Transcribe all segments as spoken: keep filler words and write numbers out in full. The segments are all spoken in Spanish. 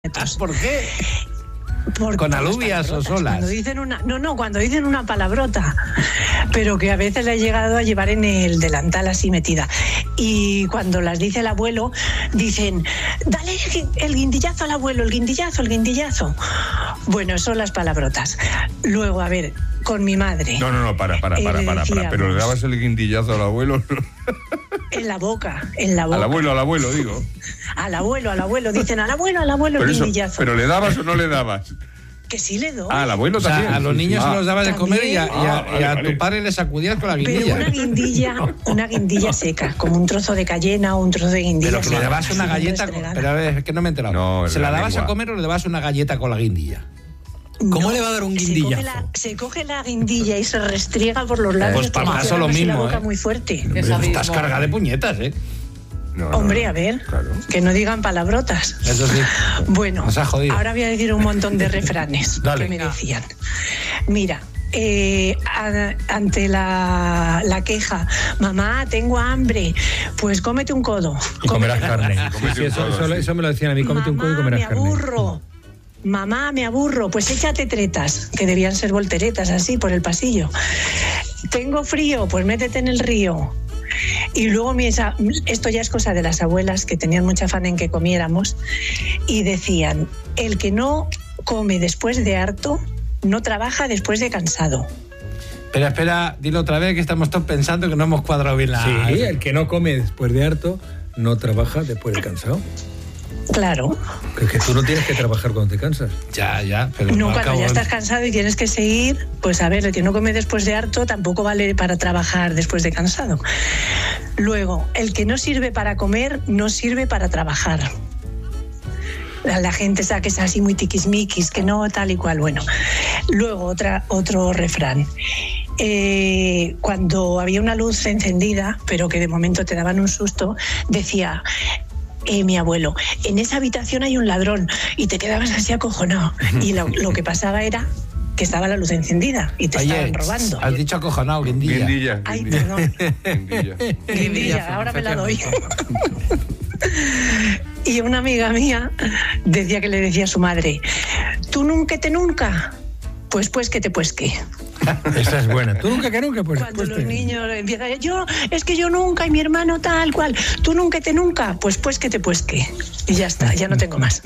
¿Por qué? Por, ¿Con alubias o solas? Cuando dicen una, no, no, cuando dicen una palabrota, pero que a veces le he llegado a llevar en el delantal así metida. Y cuando las dice el abuelo, dicen, dale el guindillazo al abuelo, el guindillazo, el guindillazo. Bueno, son las palabrotas. Luego, a ver, con mi madre. No, no, no, para, para, para, eh, para, para. Pero le dabas el guindillazo al abuelo. En la boca, en la boca. Al abuelo, al abuelo, digo. Al abuelo, al abuelo, dicen al abuelo, al abuelo Pero el eso, guindillazo. ¿Pero le dabas o no le dabas? Que sí le doy. Ah, al abuelo O sea, también. a los niños Ah, se los dabas de comer y a, y a- Ah, vale, y a vale. tu padre le sacudías con la guindilla. Pero una guindilla, una guindilla seca, como un trozo de cayena o un trozo de guindilla Pero que le seca, dabas una así galleta, como con- restregada. pero a ver, es que no me he enterado. No, ¿Se la la dabas lengua. a comer o le dabas una galleta con la guindilla? ¿Cómo No, le va a dar un se guindillazo? coge, la, se coge la guindilla y se restriega por los labios. Pues para como caso que lo abres la mismo, boca ¿eh? muy fuerte. Estás cargada de puñetas, ¿eh? No, no, Hombre, no. a ver, Claro. que no digan palabrotas. Eso sí. Bueno, Nos ha jodido. ahora voy a decir un montón de refranes Dale. que me decían. Mira, eh, a- ante la, la queja, mamá, tengo hambre, pues cómete un codo. Y comerás carne. Comete Sí, un eso, codo, eso, sí. eso me lo decían a mí, cómete un codo y Mamá, me comerás carne. aburro. Mamá, me aburro. Pues échate tretas, que debían ser volteretas así por el pasillo. Tengo frío, pues métete en el río. Y luego mi esa- esto ya es cosa de las abuelas que tenían mucha afán en que comiéramos y decían, el que no come después de harto no trabaja después de cansado. Espera, espera, dilo otra vez que estamos todos pensando que no hemos cuadrado bien la... Sí, el que no come después de harto no trabaja después de cansado. Claro, Que, que tú no tienes que trabajar cuando te cansas. Ya, ya, pero no, no cuando acabo ya de- estás cansado y tienes que seguir, pues a ver, el que no come después de harto tampoco vale para trabajar después de cansado. Luego, el que no sirve para comer no sirve para trabajar. La, la gente sabe que es así muy tiquismiquis, que no tal y cual. Bueno, luego otra, otro refrán. Eh, cuando había una luz encendida, pero que de momento te daban un susto, decía... Eh, mi abuelo, en esa habitación hay un ladrón, y te quedabas así acojonado. Y lo, lo que pasaba era que estaba la luz encendida y te Oye, estaban robando. has dicho acojonado, guindilla. Guindilla. Ay, guindilla. perdón. Guindilla. Guindilla, ahora me la doy. Y una amiga mía decía que le decía a su madre, ¿tú nunca te nunca? Pues pues que te pues que. Esa es buena. Tú nunca que nunca, pues. Cuando pues los te- niños empiezan, yo, es que yo nunca, y mi hermano tal cual, tú nunca te nunca, pues pues que te pues que. Y ya está, ya no tengo más.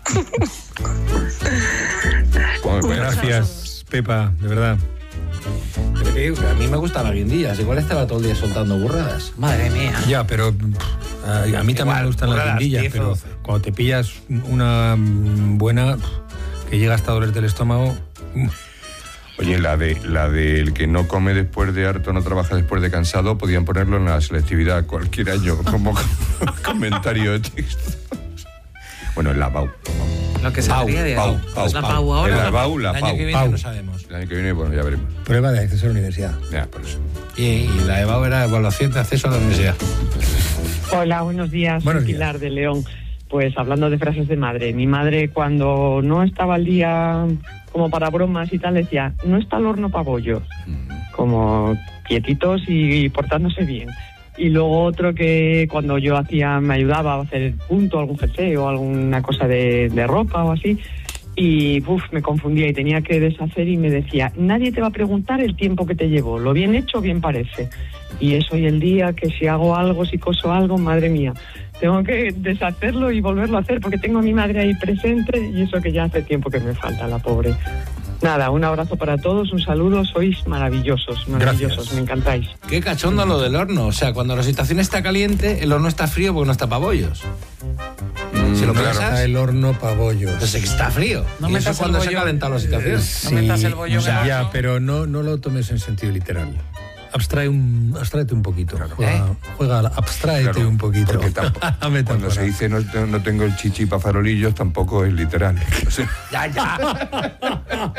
Joder, bueno. Gracias, Pepa, de verdad. Pero que a mí me gustan las guindillas, igual estaba todo el día soltando burradas. Madre mía. Ya, pero pff, a, a mí también Igual, me gustan las burradas, guindillas, diez o pero doce. cuando te pillas una mm, buena pff, que llega hasta dolerte el estómago. mm, Oye, la de la del que no come después de harto, no trabaja después de cansado, podían ponerlo en la selectividad cualquier año como comentario de texto. Bueno, el lavau. Lo que se Pau, ríe de pau, eso. pau, La pau. pau El ahora. lavau, la El año pau. que viene Pau. no sabemos. El año que viene, bueno, ya veremos. Prueba de acceso a la universidad. Ya, por eso. Y, y la EVAU era evaluación de acceso a la universidad. Hola, buenos días. Buenos Soy días. Pilar de León. Pues hablando de frases de madre, mi madre cuando no estaba al día como para bromas y tal decía, no está el horno para bollos, como quietitos y, portándose bien. Y luego otro que cuando yo hacía, me ayudaba a hacer punto, algún jersey o alguna cosa de, de ropa o así, y uf, me confundía y tenía que deshacer y me decía, nadie te va a preguntar el tiempo que te llevó, lo bien hecho bien parece. Y es hoy el día que si hago algo, si coso algo, madre mía, tengo que deshacerlo y volverlo a hacer porque tengo a mi madre ahí presente y eso que ya hace tiempo que me falta, la pobre. Nada, un abrazo para todos, un saludo, sois maravillosos, maravillosos, Gracias. me encantáis. Qué cachondo lo del horno. O sea, cuando la situación está caliente, el horno está frío porque no está para bollos. Si lo claro. piensas, Está el horno para bollos. pues es que está frío. No y eso metas es cuando el se ha bollo. calentado la situación. No metas el bollo en el ya, horno. pero no, no lo tomes en sentido literal. Abstrae un, abstráete un poquito. Juega, ¿Eh? juega, abstráete Claro, un poquito. porque tampoco- La metáfora. Cuando se dice no, no tengo el chichi para farolillos, tampoco es literal. O sea, Ya, ya.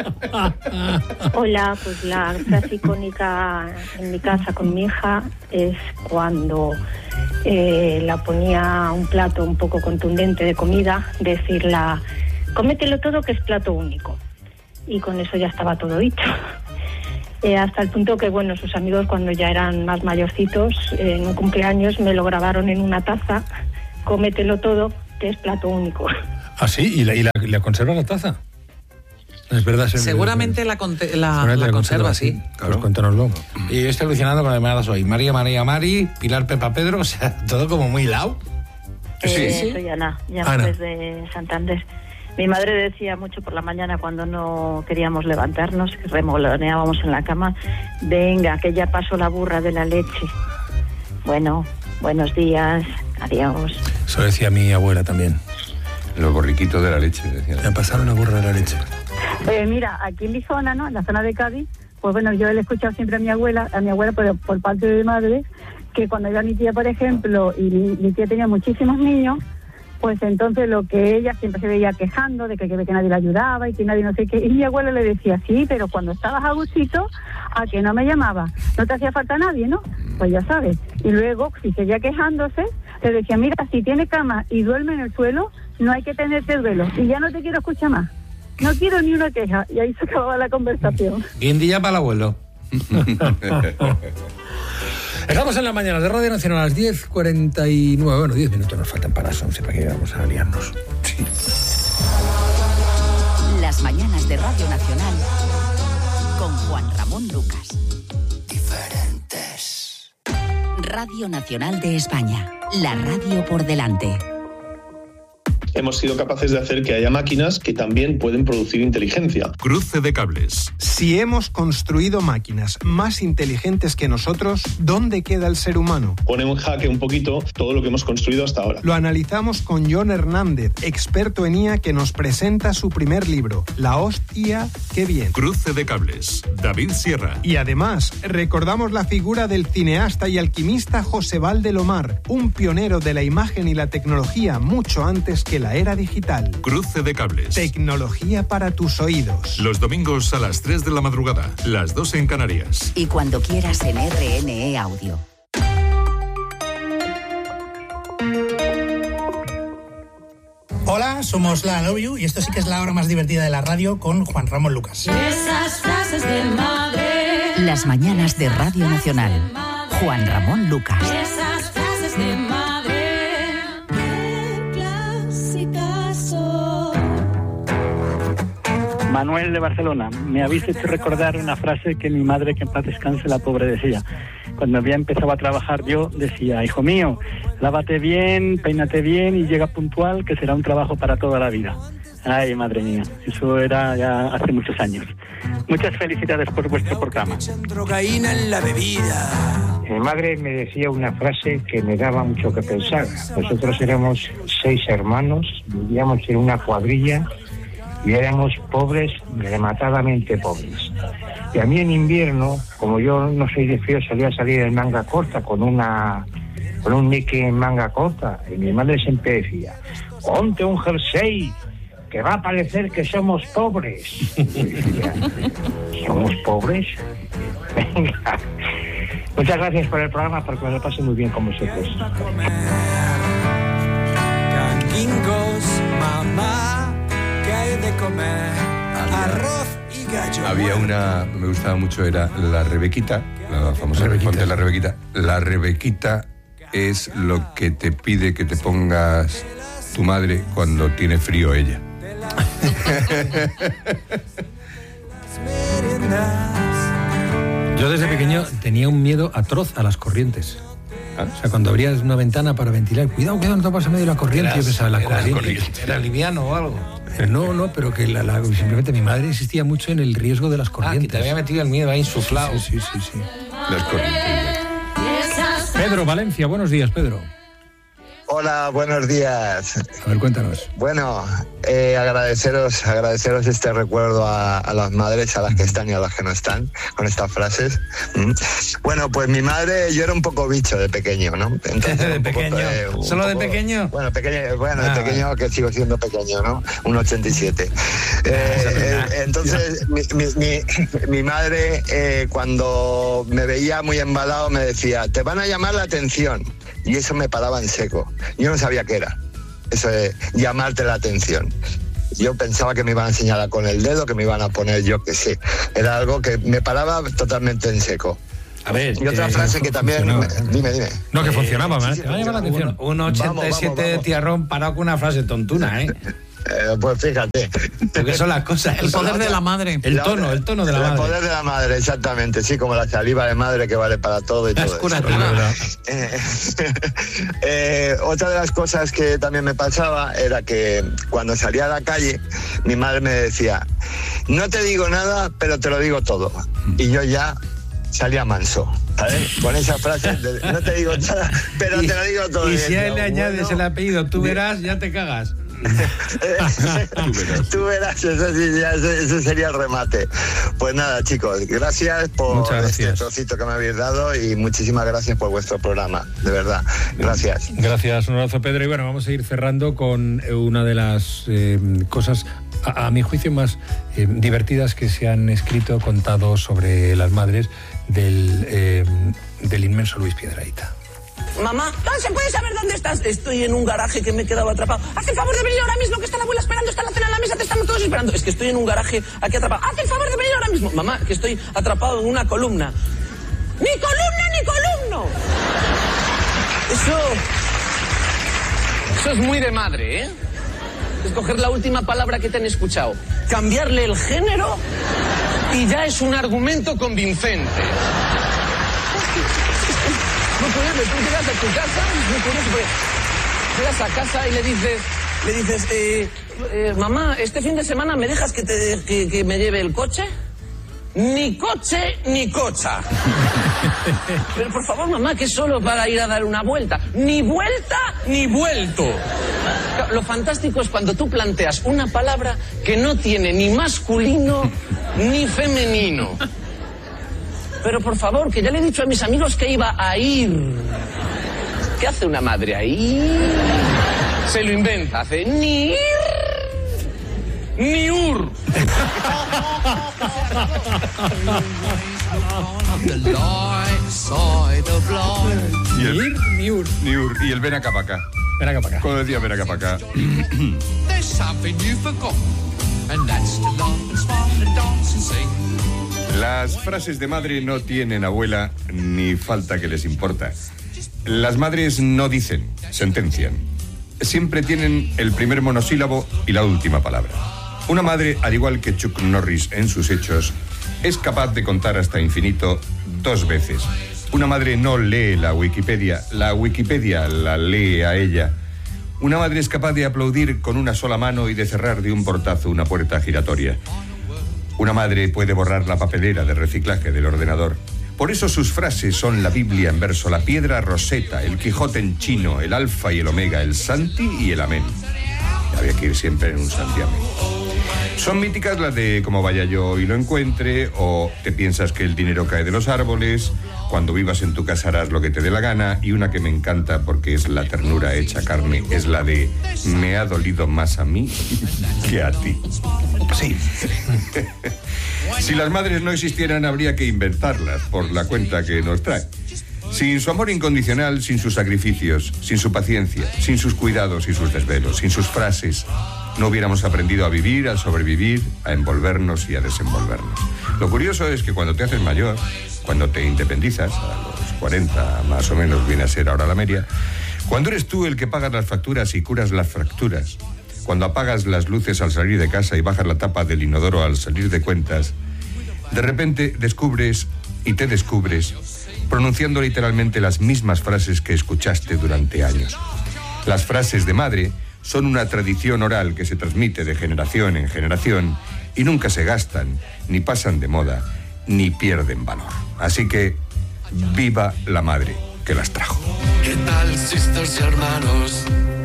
Hola, pues la frase icónica en mi casa con mi hija es cuando eh, la ponía un plato un poco contundente de comida, decirla, cómetelo todo que es plato único. Y con eso ya estaba todo dicho. Eh, hasta el punto que, bueno, sus amigos cuando ya eran más mayorcitos, eh, en un cumpleaños me lo grabaron en una taza, cómetelo todo que es plato único. ¿Ah, sí? ¿Y la, y la, la conserva la taza? Es verdad. Es Seguramente la, conte, la, la, la conserva, sí. Claro. Pues cuéntanoslo. Y yo estoy alucinando con llamadas hoy. María, María, Mari, Pilar, Pepa, Pedro, o sea, todo como muy lao. Eh, Sí, sí. Soy Ana, llamo Ana. desde Santander. Mi madre decía mucho por la mañana cuando no queríamos levantarnos, que remoloneábamos en la cama, venga, que ya pasó la burra de la leche. Bueno, buenos días, adiós. Eso decía mi abuela también. Los borriquitos de la leche, decía. Me pasaron una burra de la leche. Eh, mira, aquí en mi zona, ¿no? En la zona de Cádiz, pues bueno, yo le he escuchado siempre a mi abuela, a mi abuela por, por parte de mi madre, que cuando iba mi tía, por ejemplo, y mi, mi tía tenía muchísimos niños, pues entonces lo que ella siempre se veía quejando de que, que, que nadie la ayudaba y que nadie no sé qué, y mi abuela le decía, sí, pero cuando estabas a gustito, ¿a que no me llamaba? No te hacía falta nadie, ¿no? Pues ya sabes. Y luego, si seguía quejándose, le decía, mira, si tiene cama y duerme en el suelo, no hay que tenerte duelo, y ya no te quiero escuchar más. No quiero ni una queja. Y ahí se acababa la conversación. Guindilla para el abuelo. Estamos en la mañana de Radio Nacional a las diez cuarenta y nueve. Bueno, diez minutos nos faltan para las once, para que vamos a liarnos. Sí. Las mañanas de Radio Nacional con Juan Ramón Lucas. Diferentes. Radio Nacional de España. La radio por delante. Hemos sido capaces de hacer que haya máquinas que también pueden producir inteligencia. Cruce de cables. Si hemos construido máquinas más inteligentes que nosotros, ¿dónde queda el ser humano? Pone en jaque un poquito todo lo que hemos construido hasta ahora. Lo analizamos con John Hernández, experto en I A, que nos presenta su primer libro, La hostia, qué bien. Cruce de cables. David Sierra. Y además, recordamos la figura del cineasta y alquimista José Valdelomar, un pionero de la imagen y la tecnología mucho antes que la era digital. Cruce de cables. Tecnología para tus oídos. Los domingos a las tres de la madrugada, las dos en Canarias. Y cuando quieras en R N E Audio. Hola, somos La Love You y esto sí que es la hora más divertida de la radio con Juan Ramón Lucas. Esas frases de madre. Las mañanas de Radio Nacional. Juan Ramón Lucas. Esas frases de madre. Manuel de Barcelona, me habéis hecho recordar una frase que mi madre, que en paz descanse, la pobre, decía. Cuando había empezado a trabajar yo, decía, hijo mío, lávate bien, peínate bien y llega puntual, que será un trabajo para toda la vida. Ay, madre mía, eso era ya hace muchos años. Muchas felicidades por vuestro programa. Drogaína en la bebida. Mi madre me decía una frase que me daba mucho que pensar. Nosotros éramos seis hermanos, vivíamos en una cuadrilla y éramos pobres, rematadamente pobres. Y a mí en invierno, como yo no soy de frío, solía salir en manga corta, con una con un nique en manga corta. Y mi madre siempre decía, ponte un jersey, que va a parecer que somos pobres. Y decía, ¿somos pobres? Venga. Muchas gracias por el programa, porque me lo paso muy bien con vosotros. Canguingos, mamá, ¿qué hay de comer? Arroz y gallo. Había una, me gustaba mucho, era la Rebequita, la famosa Rebequita. la Rebequita. La Rebequita es lo que te pide que te pongas tu madre cuando tiene frío ella. Yo desde pequeño tenía un miedo atroz a las corrientes. ¿Ah? O sea, cuando abrías una ventana para ventilar, cuidado, cuidado, no te pasa medio la corriente. Eras, yo pensaba, la eras corriente. corriente. ¿Era liviano o algo? Eh, No, no, pero que la, la, simplemente mi madre insistía mucho en el riesgo de las Ah, corrientes. que te había metido el miedo ahí insuflado. Sí, sí, sí, sí. Las corrientes. Pedro, Valencia, buenos días, Pedro. Hola, buenos días. A ver, cuéntanos. Bueno, eh, agradeceros, agradeceros este recuerdo a, a las madres, a las que están y a las que no están, con estas frases. Mm. Bueno, pues mi madre, yo era un poco bicho de pequeño, ¿no? Entonces, ¿De un poco, pequeño? eh, un ¿Solo de poco- pequeño? Bueno, pequeño, bueno, Ah, de pequeño vale. que sigo siendo pequeño, ¿no? Un ochenta y siete. Eh, eh, entonces, mi, mi, mi, mi madre, eh, cuando me veía muy embalado, me decía, te van a llamar la atención. Y eso me paraba en seco. Yo no sabía qué era, eso de llamarte la atención. Yo pensaba que me iban a señalar con el dedo, que me iban a poner yo que sé. Era algo que me paraba totalmente en seco. A ver, y otra eh, frase que también... funcionaba. Dime, dime. No, que Eh, funcionaba, sí, ¿eh? sí, Te va a llamar la funcionaba. atención. Un ochenta y Vamos, siete vamos, vamos. tiarrón parado con una frase tontuna, ¿eh? Eh, pues fíjate. Porque son las cosas. El poder de la madre. El tono, el tono de la madre. El poder de la madre, exactamente. Sí, como la saliva de madre que vale para todo y todo eso. Eh, eh, otra de las cosas que también me pasaba era que cuando salía a la calle, mi madre me decía, no te digo nada, pero te lo digo todo. Y yo ya salía manso, ¿sabes? Con esa frase de, no te digo nada, pero y, te lo digo todo. Y si a él le bueno, añades el apellido, tú verás, ya te cagas. Tú verás. Tú verás, eso, sí, ya, ese, ese sería el remate. Pues nada, chicos, gracias por gracias. este trocito que me habéis dado y muchísimas gracias por vuestro programa, de verdad. Gracias. Gracias, un abrazo, Pedro. Y bueno, vamos a ir cerrando con una de las eh, cosas, a, a mi juicio, más eh, divertidas que se han escrito, contado sobre las madres del, eh, del inmenso Luis Piedrahita. Mamá, ¿se puede saber dónde estás? Estoy en un garaje que me he quedado atrapado. Haz el favor de venir ahora mismo, que está la abuela esperando, está la cena en la mesa, te estamos todos esperando. Es que estoy en un garaje aquí atrapado. Haz el favor de venir ahora mismo. Mamá, que estoy atrapado en una columna. ¡Ni columna ni columno! Eso... Eso es muy de madre, ¿eh? Escoger la última palabra que te han escuchado, cambiarle el género y ya es un argumento convincente. Muy curioso, tú llegas a tu casa, muy curioso, porque llegas a casa y le dices, le dices, eh, eh, mamá, este fin de semana me dejas que, te, que, que me lleve el coche. Ni coche ni cocha. Pero por favor, mamá, que es solo para ir a dar una vuelta. Ni vuelta ni vuelto. Lo fantástico es cuando tú planteas una palabra que no tiene ni masculino ni femenino. Pero por favor, que ya le he dicho a mis amigos que iba a ir. ¿Qué hace una madre ahí? Se lo inventa, hace ni ir, ni ur. Y el, ni ur. Ni ur. Y el ven acá para acá. Ven acá para acá. Cuando decía ven acá para acá. Las frases de madre no tienen abuela ni falta que les importa. Las madres no dicen, sentencian. Siempre tienen el primer monosílabo y la última palabra. Una madre, al igual que Chuck Norris en sus hechos, es capaz de contar hasta infinito dos veces. Una madre no lee la Wikipedia, la Wikipedia la lee a ella. Una madre es capaz de aplaudir con una sola mano y de cerrar de un portazo una puerta giratoria. Una madre puede borrar la papelera de reciclaje del ordenador. Por eso sus frases son la Biblia en verso, la piedra roseta, el Quijote en chino, el alfa y el omega, el santi y el amén. Había que ir siempre en un santiamén. Son míticas las de como vaya yo y lo encuentre, o te piensas que el dinero cae de los árboles, cuando vivas en tu casa harás lo que te dé la gana, y una que me encanta porque es la ternura hecha carne, es la de me ha dolido más a mí que a ti. Sí. Si las madres no existieran habría que inventarlas por la cuenta que nos trae. Sin su amor incondicional, sin sus sacrificios, sin su paciencia, sin sus cuidados y sus desvelos, sin sus frases, no hubiéramos aprendido a vivir, a sobrevivir, a envolvernos y a desenvolvernos. Lo curioso es que cuando te haces mayor, cuando te independizas, a los cuarenta más o menos viene a ser ahora la media, cuando eres tú el que pagas las facturas y curas las fracturas, cuando apagas las luces al salir de casa y bajas la tapa del inodoro al salir de cuentas, de repente descubres y te descubres pronunciando literalmente las mismas frases que escuchaste durante años. Las frases de madre son una tradición oral que se transmite de generación en generación y nunca se gastan, ni pasan de moda, ni pierden valor. Así que, viva la madre que las trajo. ¿Qué tal, sisters y hermanos?